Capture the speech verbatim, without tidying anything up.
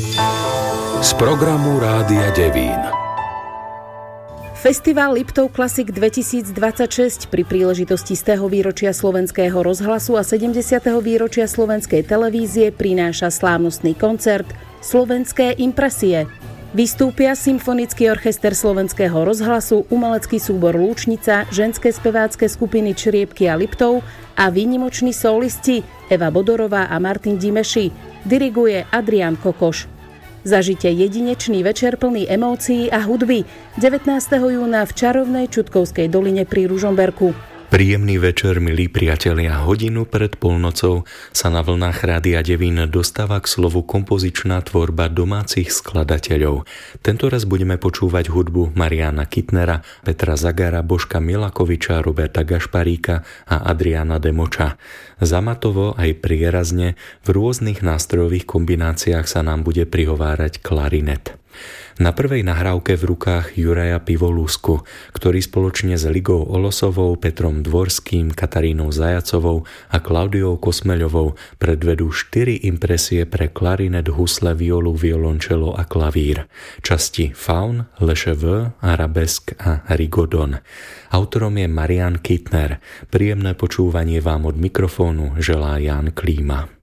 Z programu Rádia Devín. Festival Liptov Classic dvetisícdvadsaťšesť pri príležitosti stého výročia Slovenského rozhlasu a sedemdesiateho výročia Slovenskej televízie prináša slávnostný koncert Slovenské impresie. Vystúpia Symfonický orchester Slovenského rozhlasu, umelecký súbor Lúčnica, ženské spevácké skupiny Čriepky a Liptov a výnimoční solisti Eva Bodorová a Martin Dimeši. Diriguje Adrián Kokoš. Zažite jedinečný večer plný emócií a hudby devätnásteho júna v čarovnej Čutkovskej doline pri Ružomberku. Príjemný večer, milí priatelia. Hodinu pred polnocou sa na vlnách Rádia Devín dostáva k slovu kompozičná tvorba domácich skladateľov. Tentoraz budeme počúvať hudbu Mariána Kittnera, Petra Zagara, Božka Milakoviča, Roberta Gašparíka a Adriána Demoča. Zamatovo aj prierazne v rôznych nástrojových kombináciách sa nám bude prihovárať klarinet. Na prvej nahrávke v rukách Juraja Pivolúsku, ktorý spoločne s Ligou Olosovou, Petrom Dvorským, Katarínou Zajacovou a Klaudiou Kosmeľovou predvedú štyri impresie pre klarinet, husle, violu, violončelo a klavír. Časti Faun, Le Cheveux, Arabesque a Rigodon. Autorom je Marián Kittner. Príjemné počúvanie vám od mikrofónu želá Ján Klíma.